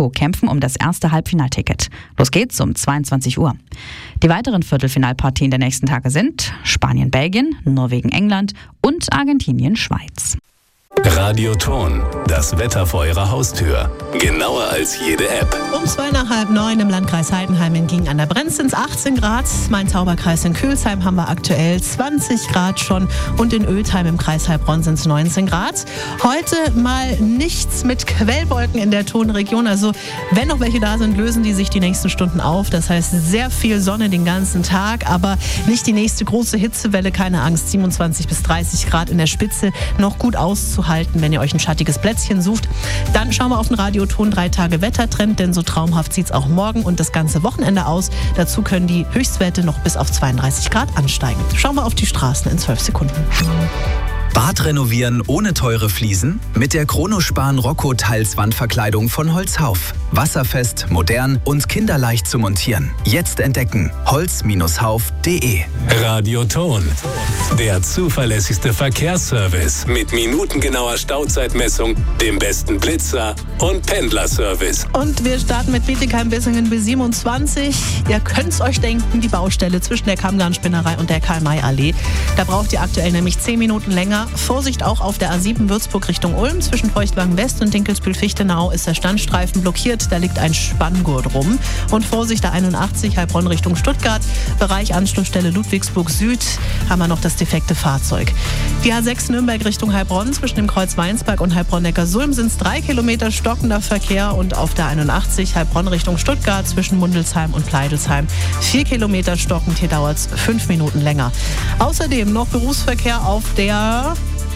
Monaco kämpfen um das erste Halbfinalticket. Los geht's um 22 Uhr. Die weiteren Viertelfinalpartien der nächsten Tage sind Spanien-Belgien, Norwegen-England und Argentinien-Schweiz. Radio Thon, das Wetter vor Ihrer Haustür. Genauer als jede App. Um 8:45 im Landkreis Heidenheim hingegen an der Brenz sind es 18 Grad. Main-Tauber-Kreis in Külsheim haben wir aktuell 20 Grad schon. Und in Oetheim im Kreis Heilbronn sind es 19 Grad. Heute mal nichts mit Quellwolken in der Thonregion. Also wenn noch welche da sind, lösen die sich die nächsten Stunden auf. Das heißt sehr viel Sonne den ganzen Tag, aber nicht die nächste große Hitzewelle. Keine Angst, 27 bis 30 Grad in der Spitze. Noch gut auszuhalten, wenn ihr euch ein schattiges Plätzchen sucht. Dann schauen wir auf den Radio Thon 3 Tage Wettertrend, denn so traumhaft sieht es auch morgen und das ganze Wochenende aus. Dazu können die Höchstwerte noch bis auf 32 Grad ansteigen. Schauen wir auf die Straßen in 12 Sekunden. Bad renovieren ohne teure Fliesen? Mit der Chronospan Rocco Tiles Wandverkleidung von Holzhauf. Wasserfest, modern und kinderleicht zu montieren. Jetzt entdecken: holz-hauf.de. Radio Thon, der zuverlässigste Verkehrsservice mit minutengenauer Stauzeitmessung, dem besten Blitzer und Pendlerservice. Und wir starten mit Bietigheim-Bissingen B27. Ihr könnt es euch denken, die Baustelle zwischen der Kammgarnspinnerei und der Karl-May-Allee. Da braucht ihr aktuell nämlich 10 Minuten länger. Vorsicht auch auf der A7 Würzburg Richtung Ulm. Zwischen Feuchtwagen West und Dinkelsbühl-Fichtenau ist der Standstreifen blockiert. Da liegt ein Spanngurt rum. Und Vorsicht, der 81 Heilbronn Richtung Stuttgart. Bereich Anschlussstelle Ludwigsburg Süd haben wir noch das defekte Fahrzeug. Die A6 Nürnberg Richtung Heilbronn. Zwischen dem Kreuz Weinsberg und Heilbronn-Neckarsulm sind es 3 Kilometer stockender Verkehr. Und auf der 81 Heilbronn Richtung Stuttgart zwischen Mundelsheim und Pleidelsheim 4 Kilometer stockend. Hier dauert es 5 Minuten länger. Außerdem noch Berufsverkehr auf der...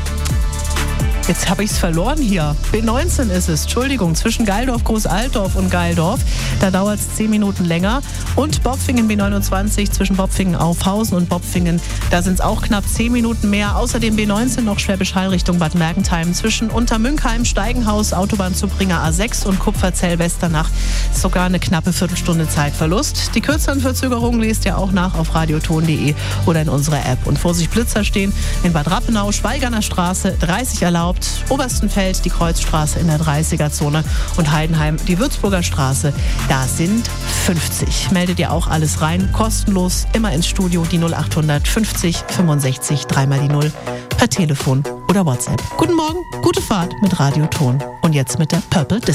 Jetzt habe ich es verloren hier. B19 ist es. Entschuldigung, zwischen Geildorf, Großaltdorf und Geildorf. Da dauert es 10 Minuten länger. Und Bopfingen B29 zwischen Bopfingen Aufhausen und Bopfingen. Da sind es auch knapp 10 Minuten mehr. Außerdem B19 noch Schwäbisch Hall Richtung Bad Mergentheim. Zwischen Untermünkheim, Steigenhaus, Autobahnzubringer A6 und Kupferzell-Westernach. Sogar eine knappe Viertelstunde Zeitverlust. Die kürzeren Verzögerungen lest ihr auch nach auf radiothon.de oder in unserer App. Und Vorsicht, Blitzer stehen in Bad Rappenau, Schweigerner Straße, 30 erlaubt. Oberstenfeld, die Kreuzstraße in der 30er-Zone und Heidenheim, die Würzburger Straße, da sind 50. Meldet ihr auch alles rein, kostenlos, immer ins Studio, die 0800 50 65 3 die 0 per Telefon oder WhatsApp. Guten Morgen, gute Fahrt mit Radio Thon und jetzt mit der Purple Disco.